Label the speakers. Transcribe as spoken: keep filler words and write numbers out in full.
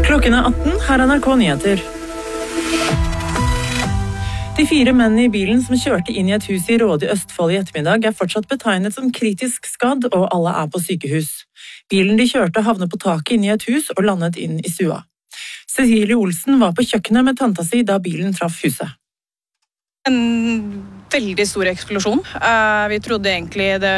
Speaker 1: Klokken er atten, her er N R K Nyheter. De fire mennene i bilen som kjørte inn i et hus i Råde i Østfold i ettermiddag er fortsatt betegnet som kritisk skadd, og alle er på sykehus. Bilen de kjørte havnet på taket inn i et hus og landet inn i stua. Cecilie Olsen var på kjøkkenet med tanta si da bilen traff huset.
Speaker 2: En veldig stor eksplosjon. Vi trodde egentlig det